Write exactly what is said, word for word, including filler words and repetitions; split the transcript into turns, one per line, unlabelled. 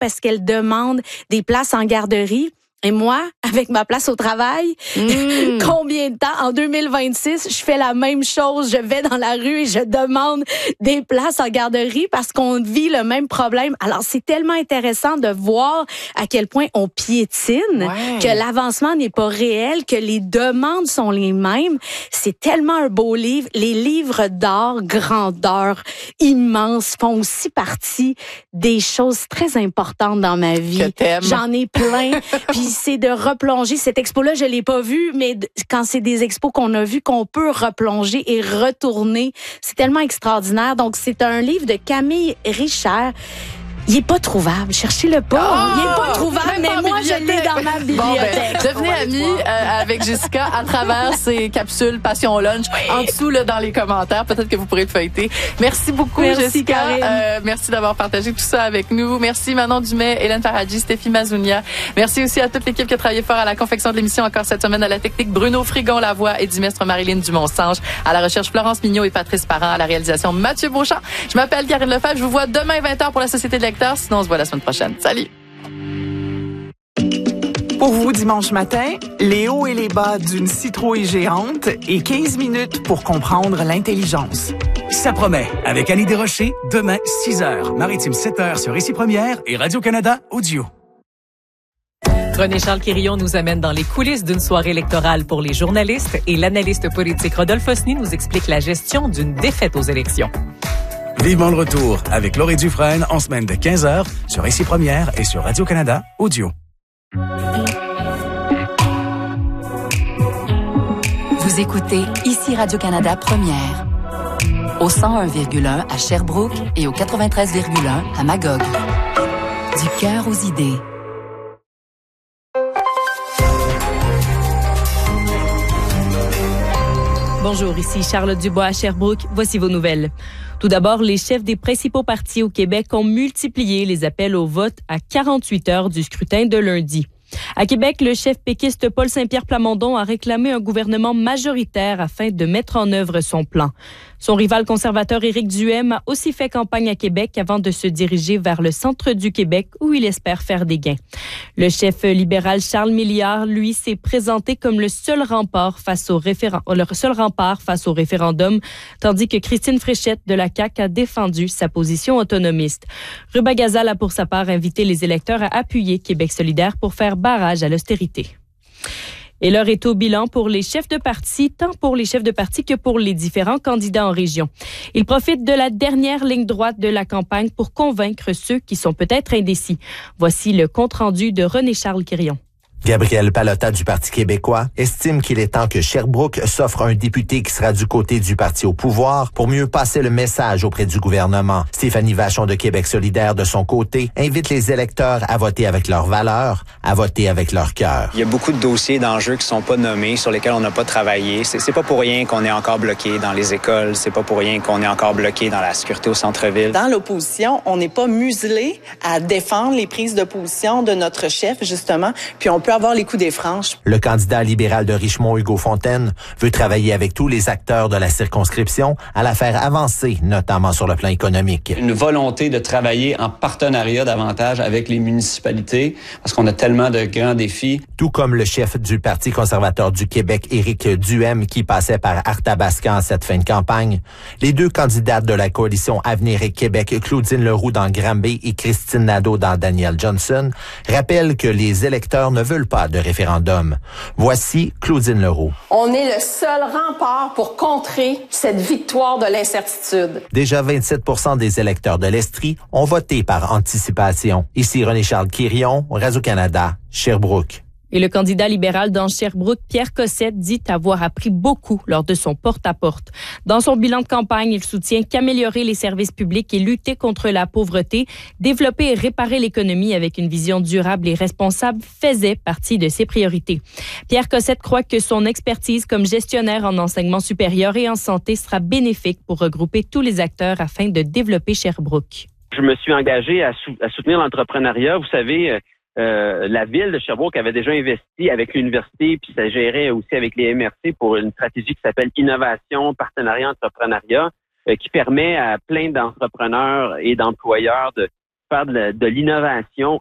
parce qu'elle demande des places en garderie. Et moi, avec ma place au travail, mmh. combien de temps? En deux mille vingt-six, je fais la même chose. Je vais dans la rue et je demande des places en garderie parce qu'on vit le même problème. Alors, c'est tellement intéressant de voir à quel point on piétine, ouais. que l'avancement n'est pas réel, que les demandes sont les mêmes. C'est tellement un beau livre. Les livres d'art, grandeur, immenses, font aussi partie des choses très importantes dans ma vie.
Que t'aimes.
J'en ai plein. Puis c'est de replonger. Cette expo-là, je l'ai pas vue, mais quand c'est des expos qu'on a vues, qu'on peut replonger et retourner, c'est tellement extraordinaire. Donc, c'est un livre de Camille Richard. Il est pas trouvable. Cherchez-le pas. Oh, il est pas trouvable, mais moi, je l'ai dans ma bibliothèque. Bon, ben,
devenez amis euh, avec Jessica à travers ces capsules Passion Lunch. Oui. En dessous, là, dans les commentaires, peut-être que vous pourrez le feuilleter. Merci beaucoup, merci, Jessica. Euh, merci d'avoir partagé tout ça avec nous. Merci Manon Dumais, Hélène Faradji, Stéphie Mazounia. Merci aussi à toute l'équipe qui a travaillé fort à la confection de l'émission encore cette semaine, à la technique Bruno Frigon, la voix et Dimestre Marilyn Dumont-Sange, à la recherche Florence Mignot et Patrice Parent, à la réalisation Mathieu Beauchamp. Je m'appelle Karine Lefebvre. Je vous vois demain vingt heures pour la Société de lecteurs. Sinon, on se voit la semaine prochaine. Salut!
Pour vous, dimanche matin, les hauts et les bas d'une citrouille géante et quinze minutes pour comprendre l'intelligence.
Ça promet. Avec Annie Desrochers, demain, six heures. Maritime, sept heures sur Ici Première et Radio-Canada Audio.
René-Charles Quirillon nous amène dans les coulisses d'une soirée électorale pour les journalistes et l'analyste politique Rodolphe Osny nous explique la gestion d'une défaite aux élections.
Vivement le retour avec Laurie Dufresne en semaine de quinze heures sur Ici Première et sur Radio-Canada Audio.
Vous écoutez Ici Radio-Canada Première. Au cent un virgule un à Sherbrooke et au quatre-vingt-treize virgule un à Magog. Du cœur aux idées.
Bonjour, ici Charlotte Dubois à Sherbrooke. Voici vos nouvelles. Tout d'abord, les chefs des principaux partis au Québec ont multiplié les appels au vote à quarante-huit heures du scrutin de lundi. À Québec, le chef péquiste Paul Saint-Pierre Plamondon a réclamé un gouvernement majoritaire afin de mettre en œuvre son plan. Son rival conservateur Éric Duhaime a aussi fait campagne à Québec avant de se diriger vers le centre du Québec où il espère faire des gains. Le chef libéral Charles Milliard, lui, s'est présenté comme le seul rempart face au référendum, le seul rempart face au référendum, tandis que Christine Fréchette de la C A Q a défendu sa position autonomiste. Ruba Gazal a pour sa part invité les électeurs à appuyer Québec solidaire pour faire barrage à l'austérité. Et l'heure est au bilan pour les chefs de parti, tant pour les chefs de parti que pour les différents candidats en région. Ils profitent de la dernière ligne droite de la campagne pour convaincre ceux qui sont peut-être indécis. Voici le compte-rendu de René-Charles Quirillon.
Gabriel Pallotta du Parti québécois estime qu'il est temps que Sherbrooke s'offre un député qui sera du côté du parti au pouvoir pour mieux passer le message auprès du gouvernement. Stéphanie Vachon de Québec solidaire, de son côté, invite les électeurs à voter avec leurs valeurs, à voter avec leur cœur.
Il y a beaucoup de dossiers d'enjeux qui sont pas nommés, sur lesquels on n'a pas travaillé. C'est, c'est pas pour rien qu'on est encore bloqué dans les écoles, c'est pas pour rien qu'on est encore bloqué dans la sécurité au centre-ville.
Dans l'opposition, on n'est pas muselé à défendre les prises de position de notre chef, justement, puis on peut avoir les coups des franches.
Le candidat libéral de Richmond, Hugo Fontaine, veut travailler avec tous les acteurs de la circonscription à la faire avancer, notamment sur le plan économique.
Une volonté de travailler en partenariat davantage avec les municipalités, parce qu'on a tellement de grands défis.
Tout comme le chef du Parti conservateur du Québec, Éric Duhaime, qui passait par Arthabascan en cette fin de campagne, les deux candidates de la coalition Avenir et Québec, Claudine Leroux dans Granby et Christine Nadeau dans Daniel Johnson, rappellent que les électeurs ne veulent pas de référendum. Voici Claudine Leroux.
On est le seul rempart pour contrer cette victoire de l'incertitude.
Déjà vingt-sept pour cent des électeurs de l'Estrie ont voté par anticipation. Ici René-Charles Quirillon, Radio-Canada, Sherbrooke.
Et le candidat libéral dans Sherbrooke, Pierre Cossette, dit avoir appris beaucoup lors de son porte-à-porte. Dans son bilan de campagne, il soutient qu'améliorer les services publics et lutter contre la pauvreté, développer et réparer l'économie avec une vision durable et responsable faisait partie de ses priorités. Pierre Cossette croit que son expertise comme gestionnaire en enseignement supérieur et en santé sera bénéfique pour regrouper tous les acteurs afin de développer Sherbrooke.
Je me suis engagé à, sou- à soutenir l'entrepreneuriat. Vous savez, Euh, la ville de Sherbrooke avait déjà investi avec l'université, puis ça gérait aussi avec les M R C pour une stratégie qui s'appelle Innovation, Partenariat, Entrepreneuriat, euh, qui permet à plein d'entrepreneurs et d'employeurs de faire de, de l'innovation